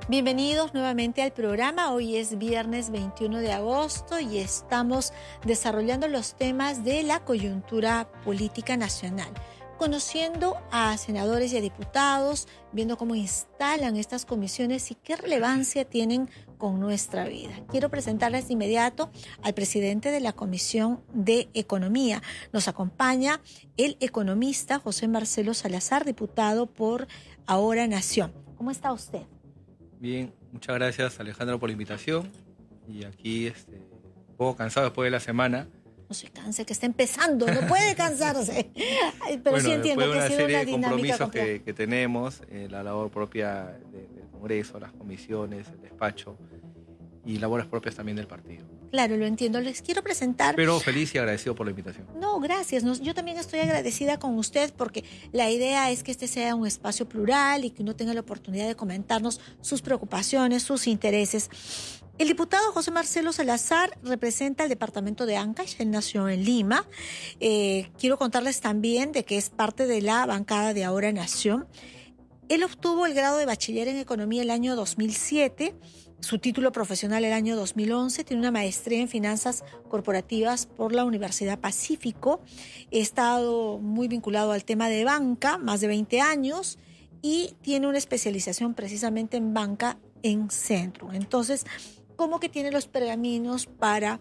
Bienvenidos nuevamente al programa. Hoy es viernes 21 de agosto y estamos desarrollando los temas de la coyuntura política nacional, conociendo a senadores y a diputados, viendo cómo instalan estas comisiones y qué relevancia tienen con nuestra vida. Quiero presentarles de inmediato al presidente de la Comisión de Economía. Nos acompaña el economista José Marcelo Salazar, diputado por Ahora Nación. ¿Cómo está usted? Bien, muchas gracias Alejandro por la invitación. Y aquí un poco cansado después de la semana. No se canse, que está empezando, no puede cansarse. Ay, pero Bueno, sí después entiendo de que ha una sido serie una de dinámica compromisos compleja. que tenemos, la labor propia del Congreso, las comisiones, el despacho y labores propias también del partido. Claro, lo entiendo. Les quiero presentar. Pero feliz y agradecido por la invitación. No, gracias. Yo también estoy agradecida con usted porque la idea es que este sea un espacio plural y que uno tenga la oportunidad de comentarnos sus preocupaciones, sus intereses. El diputado José Marcelo Salazar representa el departamento de Ancash. Él nació en Lima. Quiero contarles también de que es parte de la bancada de Ahora Nación. Él obtuvo el grado de bachiller en economía el año 2007, su título profesional el año 2011, tiene una maestría en finanzas corporativas por la Universidad Pacífico, ha estado muy vinculado al tema de banca, más de 20 años, y tiene una especialización precisamente en banca en Centro. Entonces, ¿cómo que tiene los pergaminos para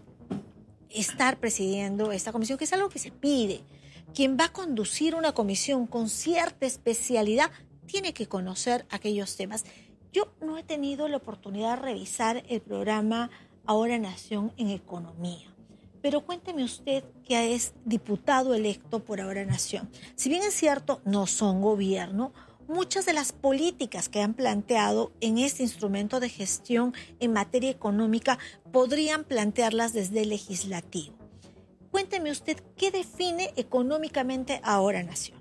estar presidiendo esta comisión? Que es algo que se pide. Quien va a conducir una comisión con cierta especialidad tiene que conocer aquellos temas. Yo no he tenido la oportunidad de revisar el programa Ahora Nación en Economía, pero cuénteme usted que es diputado electo por Ahora Nación. Si bien es cierto, no son gobierno, muchas de las políticas que han planteado en este instrumento de gestión en materia económica podrían plantearlas desde el legislativo. Cuénteme usted qué define económicamente Ahora Nación.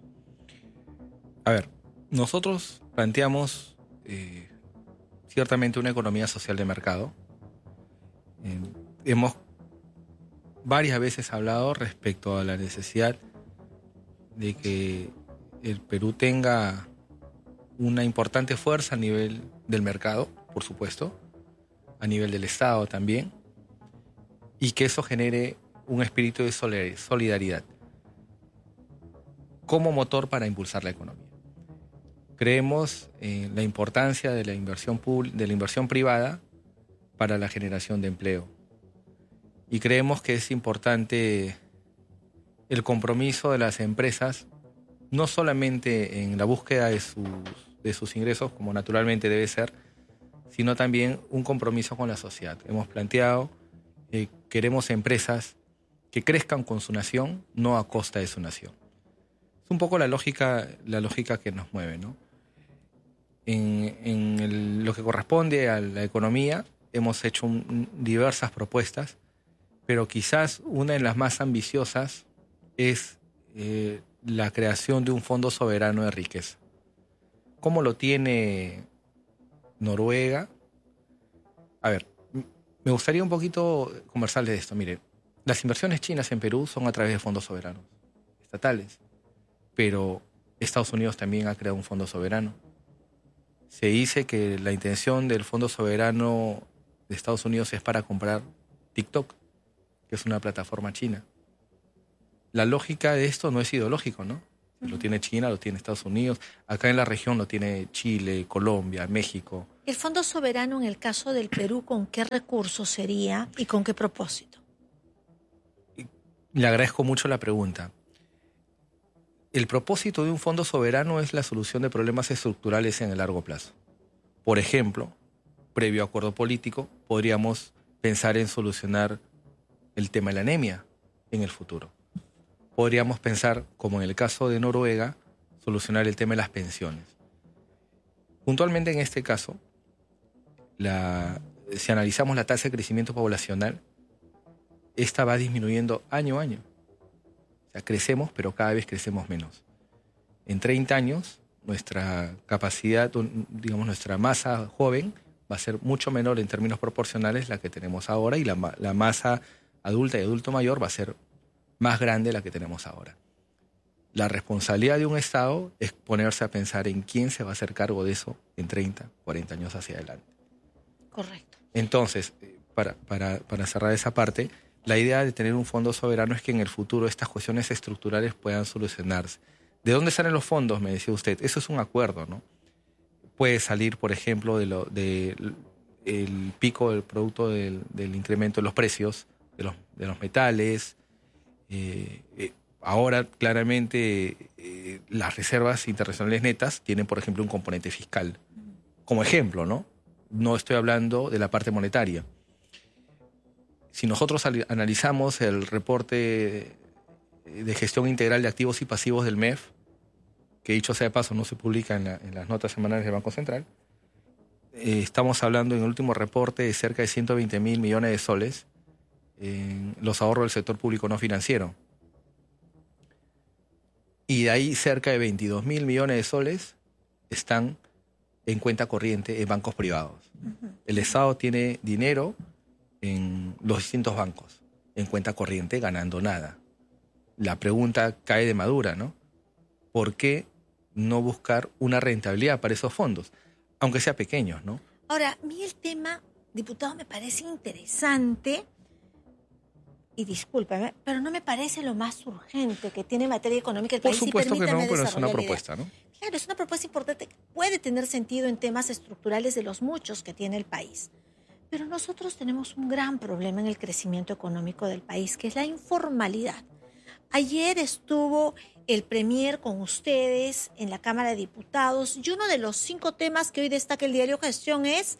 A ver, nosotros planteamos ciertamente una economía social de mercado. Hemos varias veces hablado respecto a la necesidad de que el Perú tenga una importante fuerza a nivel del mercado, por supuesto, a nivel del Estado también, y que eso genere un espíritu de solidaridad como motor para impulsar la economía. Creemos en la importancia de la inversión privada para la generación de empleo. Y creemos que es importante el compromiso de las empresas, no solamente en la búsqueda de sus ingresos, como naturalmente debe ser, sino también un compromiso con la sociedad. Hemos planteado, queremos empresas que crezcan con su nación, no a costa de su nación. Es un poco la lógica que nos mueve, ¿no? Lo que corresponde a la economía, hemos hecho diversas propuestas, pero quizás una de las más ambiciosas es la creación de un fondo soberano de riqueza. ¿Cómo lo tiene Noruega? A ver, me gustaría un poquito conversarles de esto. Mire, las inversiones chinas en Perú son a través de fondos soberanos estatales, pero Estados Unidos también ha creado un fondo soberano. Se dice que la intención del fondo soberano de Estados Unidos es para comprar TikTok, que es una plataforma china. La lógica de esto no es ideológico, ¿no? Lo tiene China, lo tiene Estados Unidos. Acá en la región lo tiene Chile, Colombia, México. El Fondo Soberano en el caso del Perú, ¿con qué recursos sería y con qué propósito? Le agradezco mucho la pregunta. El propósito de un fondo soberano es la solución de problemas estructurales en el largo plazo. Por ejemplo, previo acuerdo político, podríamos pensar en solucionar el tema de la anemia en el futuro. Podríamos pensar, como en el caso de Noruega, solucionar el tema de las pensiones. Puntualmente en este caso, si analizamos la tasa de crecimiento poblacional, esta va disminuyendo año a año. O sea, crecemos, pero cada vez crecemos menos. En 30 años, nuestra capacidad, digamos, nuestra masa joven va a ser mucho menor en términos proporcionales la que tenemos ahora, y la masa adulta y adulto mayor va a ser más grande la que tenemos ahora. La responsabilidad de un Estado es ponerse a pensar en quién se va a hacer cargo de eso en 30, 40 años hacia adelante. Correcto. Entonces, para cerrar esa parte, la idea de tener un fondo soberano es que en el futuro estas cuestiones estructurales puedan solucionarse. ¿De dónde salen los fondos? Me decía usted. Eso es un acuerdo, ¿no? Puede salir, por ejemplo, el pico del producto del incremento de los precios de los metales. Ahora, claramente, las reservas internacionales netas tienen, por ejemplo, un componente fiscal. Como ejemplo, ¿no? No estoy hablando de la parte monetaria. Si nosotros analizamos el reporte de gestión integral de activos y pasivos del MEF, que dicho sea de paso no se publica en las notas semanales del Banco Central, estamos hablando en el último reporte de cerca de 120.000 millones de soles en los ahorros del sector público no financiero. Y de ahí cerca de 22.000 millones de soles están en cuenta corriente en bancos privados. El Estado tiene dinero en los distintos bancos, en cuenta corriente, ganando nada. La pregunta cae de madura, ¿no? ¿Por qué no buscar una rentabilidad para esos fondos? Aunque sea pequeños, ¿no? Ahora, a mí el tema, diputado, me parece interesante, y discúlpame, pero no me parece lo más urgente que tiene en materia económica el país. Por supuesto que no, pero es una propuesta, ¿no? Claro, es una propuesta importante que puede tener sentido en temas estructurales de los muchos que tiene el país. Pero nosotros tenemos un gran problema en el crecimiento económico del país, que es la informalidad. Ayer estuvo el Premier con ustedes en la Cámara de Diputados y uno de los 5 temas que hoy destaca el diario Gestión es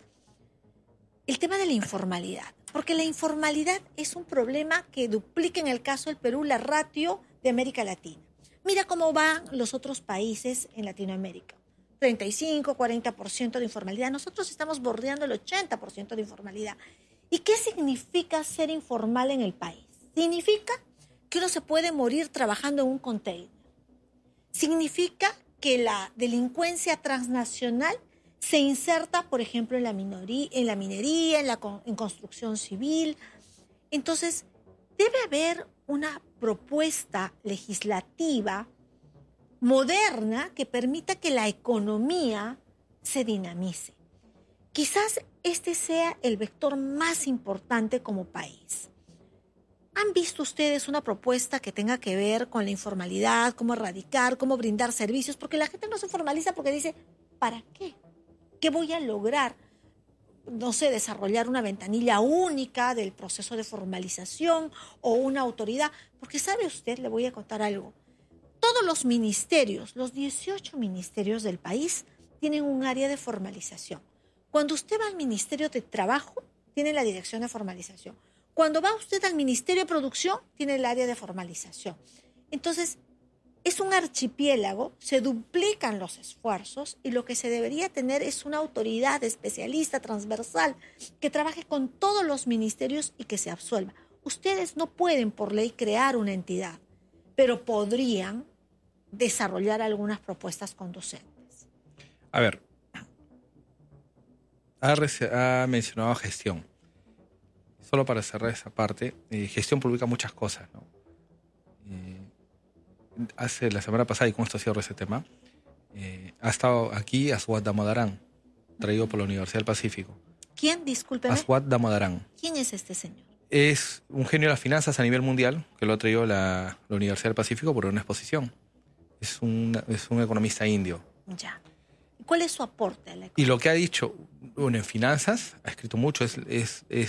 el tema de la informalidad. Porque la informalidad es un problema que duplica en el caso del Perú la ratio de América Latina. Mira cómo van los otros países en Latinoamérica. 35, 40% de informalidad. Nosotros estamos bordeando el 80% de informalidad. ¿Y qué significa ser informal en el país? Significa que uno se puede morir trabajando en un container. Significa que la delincuencia transnacional se inserta, por ejemplo, en la minería, en construcción civil. Entonces, debe haber una propuesta legislativa moderna que permita que la economía se dinamice. Quizás este sea el vector más importante como país. ¿Han visto ustedes una propuesta que tenga que ver con la informalidad, cómo erradicar, cómo brindar servicios? Porque la gente no se formaliza porque dice, ¿para qué? ¿Qué voy a lograr? No sé, desarrollar una ventanilla única del proceso de formalización o una autoridad. Porque sabe usted, le voy a contar algo. Todos los ministerios, los 18 ministerios del país, tienen un área de formalización. Cuando usted va al Ministerio de Trabajo, tiene la dirección de formalización. Cuando va usted al Ministerio de Producción, tiene el área de formalización. Entonces, es un archipiélago, se duplican los esfuerzos y lo que se debería tener es una autoridad especialista, transversal, que trabaje con todos los ministerios y que se absuelva. Ustedes no pueden por ley crear una entidad, pero podrían desarrollar algunas propuestas conducentes. A ver, ha mencionado gestión. Solo para cerrar esa parte, gestión publica muchas cosas, ¿no? Hace la semana pasada, y con esto cierro ese tema, ha estado aquí Aswad Damodaran, traído por la Universidad del Pacífico. ¿Quién? Discúlpeme. Aswad Damodaran. ¿Quién es este señor? Es un genio de las finanzas a nivel mundial, que lo ha traído la Universidad del Pacífico por una exposición. Es un economista indio. Ya. ¿Cuál es su aporte a la economía? Y lo que ha dicho, bueno, en finanzas, ha escrito mucho, es